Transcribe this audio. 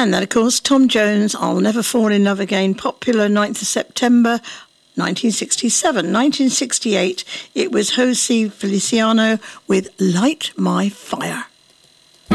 And then, of course, Tom Jones, I'll Never Fall in Love Again, popular 9th of September 1967. 1968, it was Jose Feliciano with Light My Fire.